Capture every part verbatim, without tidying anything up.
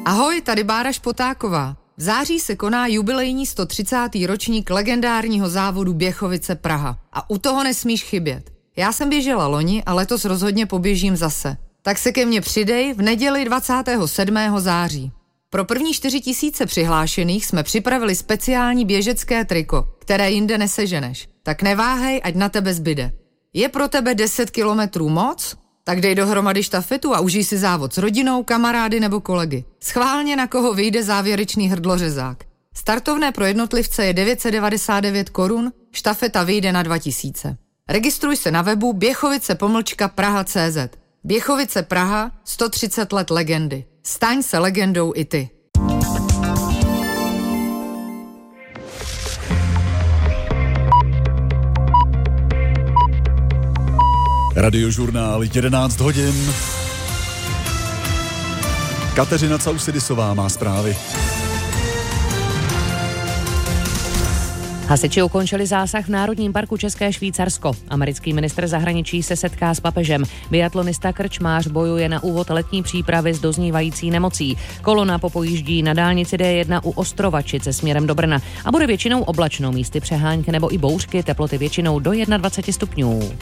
Ahoj, tady Bára Špotáková. V září se koná jubilejní sto třicátý ročník legendárního závodu Běchovice Praha. A u toho nesmíš chybět. Já jsem běžela loni a letos rozhodně poběžím zase. Tak se ke mně přidej v neděli dvacátého sedmého září. Pro první čtyři tisíce přihlášených jsme připravili speciální běžecké triko, které jinde neseženeš. Tak neváhej, ať na tebe zbyde. Je pro tebe deset kilometrů moc? Tak dej dohromady štafetu a užij si závod s rodinou, kamarády nebo kolegy. Schválně, na koho vyjde závěrečný hrdlořezák. Startovné pro jednotlivce je devět set devadesát devět korun, štafeta vyjde na dva tisíce. Registruj se na webu běchovice pomlčka praha tečka cé zet. Běchovice Praha, sto třicet let legendy. Staň se legendou i ty. Radiožurnál jedenáct hodin. Kateřina Causidisová má zprávy. Hasiči ukončili zásah v Národním parku České Švýcarsko. Americký ministr zahraničí se setká s papežem. Biatlonista Krčmář bojuje na úvod letní přípravy s doznívající nemocí. Kolona popojíždí na dálnici D jedna u Ostrovačice směrem do Brna a bude většinou oblačno, místy přehánky nebo i bouřky, teploty většinou do dvacet jedna stupňů.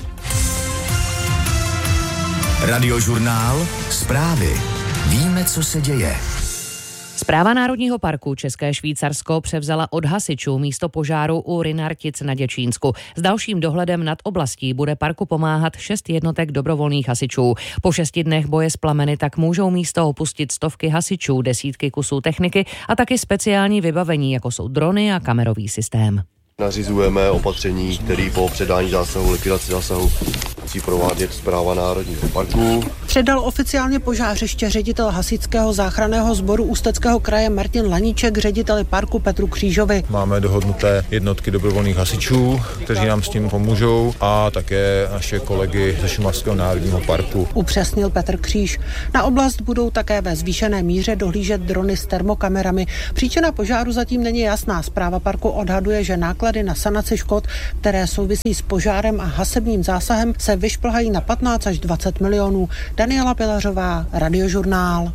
Radiožurnál, zprávy. Víme, co se děje. Správa Národního parku České Švýcarsko převzala od hasičů místo požáru u Rynartic na Děčínsku. S dalším dohledem nad oblastí bude parku pomáhat šest jednotek dobrovolných hasičů. Po šesti dnech boje s plameny tak můžou místo opustit stovky hasičů, desítky kusů techniky a taky speciální vybavení, jako jsou drony a kamerový systém. Nařizujeme opatření, které po předání zásahu, likvidaci zásahu musí provádět Správa Národního parku. Předal oficiálně požářiště ředitel hasičského záchranného sboru Ústeckého kraje Martin Laníček řediteli parku Petru Křížovi. Máme dohodnuté jednotky dobrovolných hasičů, kteří nám s tím pomůžou, a také naše kolegy ze Šumavského národního parku. Upřesnil Petr Kříž. Na oblast budou také ve zvýšené míře dohlížet drony s termokamerami. Příčina požáru zatím není jasná. Správa parku odhaduje, že náklady na sanaci škod, které souvisí s požárem a hasebním zásahem, se vyšplhají na patnáct až dvacet milionů. Daniela Pilařová, Radiožurnál.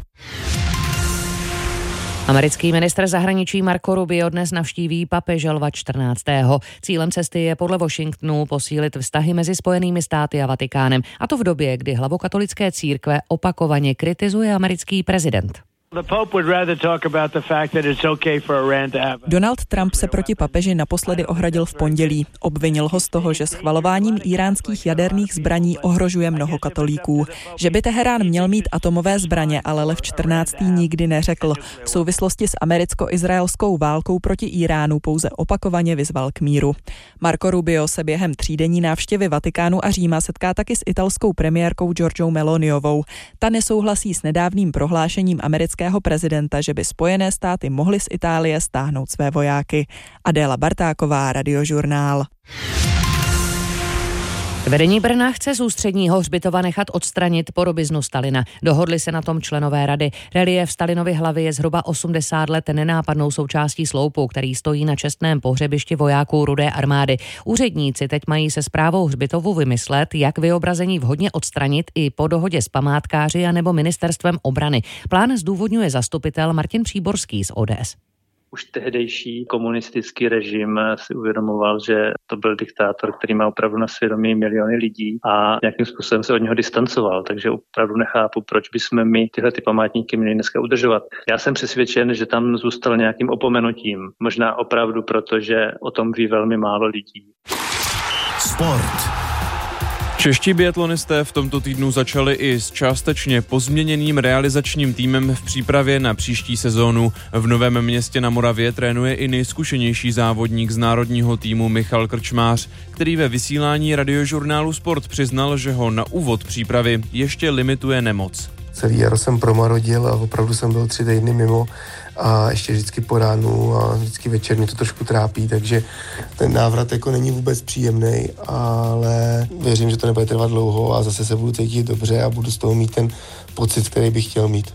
Americký ministr zahraničí Marco Rubio dnes navštíví papeže Lva čtrnáctého. Cílem cesty je podle Washingtonu posílit vztahy mezi Spojenými státy a Vatikánem, a to v době, kdy hlavu katolické církve opakovaně kritizuje americký prezident. Donald Trump se proti papeži naposledy ohradil v pondělí. Obvinil ho z toho, že schvalováním íránských jaderných zbraní ohrožuje mnoho katolíků. Že by Teherán měl mít atomové zbraně, ale Lev čtrnáctý nikdy neřekl. V souvislosti s americko-izraelskou válkou proti Iránu pouze opakovaně vyzval k míru. Marco Rubio se během třídenní návštěvy Vatikánu a Říma setká taky s italskou premiérkou Giorgiou Meloniovou. Ta nesouhlasí s nedávným prohlášením americké prezidenta, že by Spojené státy mohly z Itálie stáhnout své vojáky. Adéla Bartáková, Radiožurnál. Vedení Brna chce z ústředního hřbitova nechat odstranit podobiznu Stalina. Dohodli se na tom členové rady. Reliéf Stalinovy hlavy je zhruba osmdesát let nenápadnou součástí sloupu, který stojí na čestném pohřebišti vojáků Rudé armády. Úředníci teď mají se správou hřbitovu vymyslet, jak vyobrazení vhodně odstranit i po dohodě s památkáři a nebo ministerstvem obrany. Plán zdůvodňuje zastupitel Martin Příborský z O D S. Už tehdejší komunistický režim si uvědomoval, že to byl diktátor, který má opravdu na svědomí miliony lidí a nějakým způsobem se od něho distancoval, takže opravdu nechápu, proč bychom my tyhle ty památníky měli dneska udržovat. Já jsem přesvědčen, že tam zůstal nějakým opomenutím, možná opravdu proto, že o tom ví velmi málo lidí. Sport. Čeští biatlonisté v tomto týdnu začali i s částečně pozměněným realizačním týmem v přípravě na příští sezónu. V Novém Městě na Moravě trénuje i nejzkušenější závodník z národního týmu Michal Krčmář, který ve vysílání Radiožurnálu Sport přiznal, že ho na úvod přípravy ještě limituje nemoc. Celý jaro jsem promarodil a opravdu jsem byl tři týdny mimo a ještě vždycky po ránu a vždycky večer mě to trošku trápí, takže ten návrat jako není vůbec příjemný, ale věřím, že to nebude trvat dlouho a zase se budu cítit dobře a budu z toho mít ten pocit, který bych chtěl mít.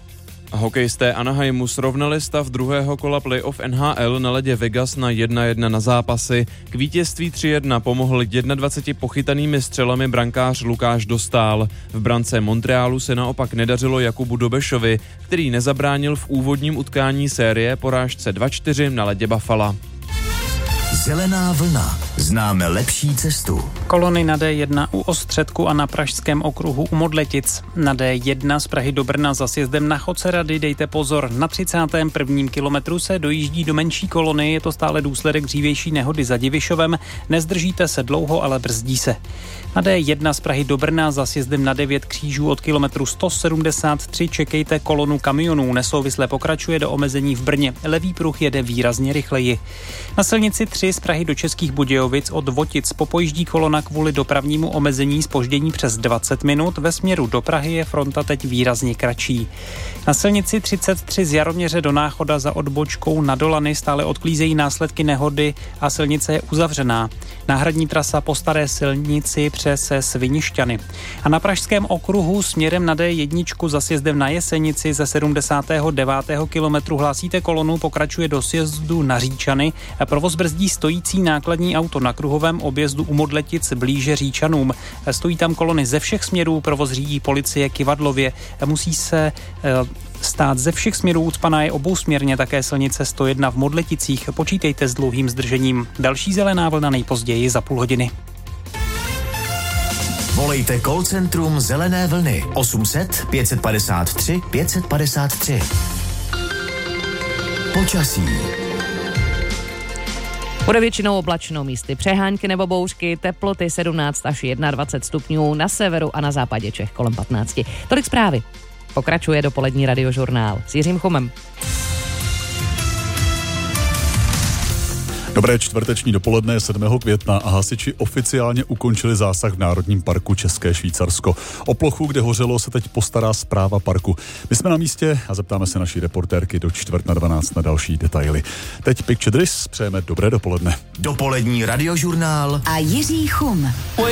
Hokejisté Anaheimu srovnali stav druhého kola playoff N H L na ledě Vegas na jedna jedna na zápasy. K vítězství tři jedna pomohl dvaceti jedna pochytanými střelami brankář Lukáš Dostál. V brance Montrealu se naopak nedařilo Jakubu Dobešovi, který nezabránil v úvodním utkání série porážce dva čtyři na ledě Buffalo. Zelená vlna. Známe lepší cestu. Kolony na D jedna u Ostředku a na Pražském okruhu u Modletic. Na D jedna z Prahy do Brna za sjezdem na Chocerady dejte pozor. Na třicátém prvním kilometru se dojíždí do menší kolony, je to stále důsledek dřívější nehody za Divišovem. Nezdržíte se dlouho, ale brzdí se. Na D jedna z Prahy do Brna za sjezdem na devět křížů od kilometru sto sedmdesát tři čekejte kolonu kamionů. Nesouvisle pokračuje do omezení v Brně. Levý pruh jede výrazně rychleji. Na silnici tři z Prahy do Českých Budějovic od Votic popojíždí kolona kvůli dopravnímu omezení zpoždění přes dvacet minut. Ve směru do Prahy je fronta teď výrazně kratší. Na silnici třicet tři z Jaroměře do Náchoda za odbočkou na Dolany stále odklízejí následky nehody a silnice je uzavřená. Náhradní trasa po staré silnici přes Svinišťany. A na Pražském okruhu směrem na D jedna za sjezdem na Jesenici ze sedmdesátého devátého kilometru hlásíte kolonu, pokračuje do sjezdu na Říčany. Provoz brzdí stojící nákladní auto na kruhovém objezdu u Modletic blíže Říčanům. Stojí tam kolony ze všech směrů, provoz řídí policie Kivadlově. Musí se stát ze všech směrů, ucpaná je obousměrně také silnice sto jedna v Modleticích. Počítejte s dlouhým zdržením. Další zelená vlna nejpozději za půl hodiny. Volejte call centrum Zelené vlny osm set pět padesát tři pět padesát tři. Počasí. Bude většinou oblačno, místy přehánky nebo bouřky, teploty sedmnáct až dvacet jedna stupňů, na severu a na západě Čech kolem patnáct. Tolik zprávy. Pokračuje dopolední radiožurnál s Jiřím Chumem. Dobré čtvrteční dopoledne sedmého května a hasiči oficiálně ukončili zásah v Národním parku České Švýcarsko. O plochu, kde hořelo, se teď postará správa parku. My jsme na místě a zeptáme se naší reportérky do čtvrt na dvanáct na další detaily. Teď Picture Dris, přejeme dobré dopoledne. Dopolední radiožurnál a Jiří Chum.